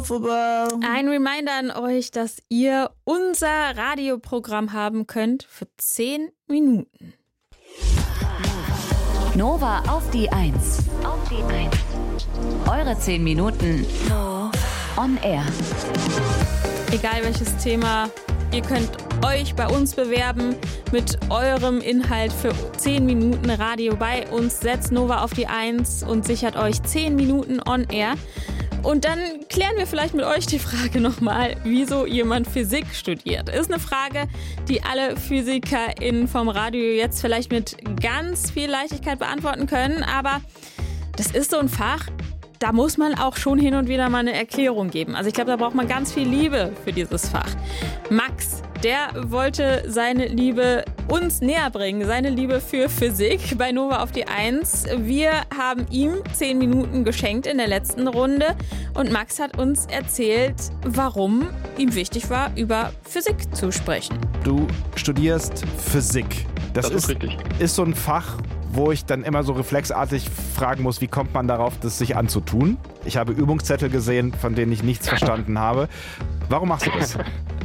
Laufbahn. Ein Reminder an euch, dass ihr unser Radioprogramm haben könnt für 10 Minuten. Nova auf die 1. Eure 10 Minuten on air. Egal welches Thema, ihr könnt euch bei uns bewerben mit eurem Inhalt für 10 Minuten Radio bei uns. Setzt Nova auf die 1 und sichert euch 10 Minuten on air. Und dann klären wir vielleicht mit euch die Frage nochmal, wieso jemand Physik studiert. Ist eine Frage, die alle PhysikerInnen vom Radio jetzt vielleicht mit ganz viel Leichtigkeit beantworten können. Aber das ist so ein Fach, da muss man auch schon hin und wieder mal eine Erklärung geben. Also ich glaube, da braucht man ganz viel Liebe für dieses Fach. Max, der wollte seine Liebe uns näher bringen, seine Liebe für Physik bei Nova auf die 1. Wir haben ihm 10 Minuten geschenkt in der letzten Runde und Max hat uns erzählt, warum ihm wichtig war, über Physik zu sprechen. Du studierst Physik. Das ist richtig. Ist so ein Fach, wo ich dann immer so reflexartig fragen muss, wie kommt man darauf, das sich anzutun? Ich habe Übungszettel gesehen, von denen ich nichts verstanden habe. Warum machst du das?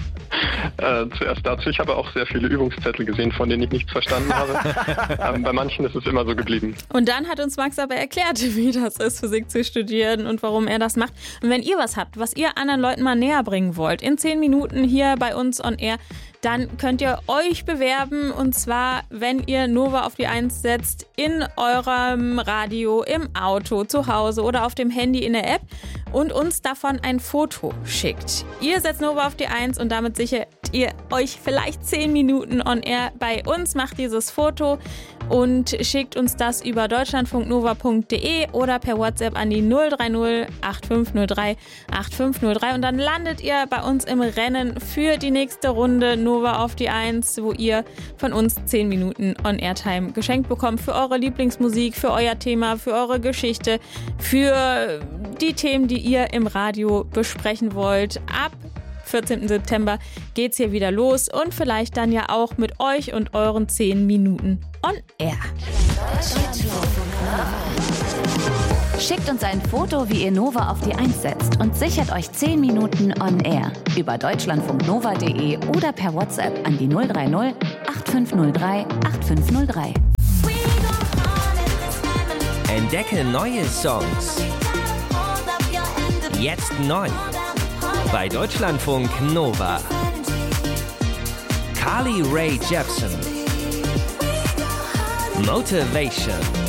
Zuerst dazu, ich habe auch sehr viele Übungszettel gesehen, von denen ich nichts verstanden habe. Bei manchen ist es immer so geblieben. Und dann hat uns Max aber erklärt, wie das ist, Physik zu studieren und warum er das macht. Und wenn ihr was habt, was ihr anderen Leuten mal näher bringen wollt, in 10 Minuten hier bei uns on air, dann könnt ihr euch bewerben, und zwar, wenn ihr Nova auf die 1 setzt, in eurem Radio, im Auto, zu Hause oder auf dem Handy in der App und uns davon ein Foto schickt. Ihr setzt Nova auf die 1 und damit sichert ihr euch vielleicht 10 Minuten on air bei uns, macht dieses Foto und schickt uns das über deutschlandfunknova.de oder per WhatsApp an die 030 8503 8503 und dann landet ihr bei uns im Rennen für die nächste Runde Nova auf die 1, wo ihr von uns 10 Minuten On-Air-Time geschenkt bekommt für eure Lieblingsmusik, für euer Thema, für eure Geschichte, für die Themen, die ihr im Radio besprechen wollt. Ab 14. September geht's hier wieder los und vielleicht dann ja auch mit euch und euren 10 Minuten on air. Schickt uns ein Foto, wie ihr Nova auf die 1 setzt und sichert euch 10 Minuten on air über deutschlandfunknova.de oder per WhatsApp an die 030 8503 8503. Entdecke neue Songs. Jetzt neu. Bei Deutschlandfunk Nova. Carly Rae Jepsen. Motivation.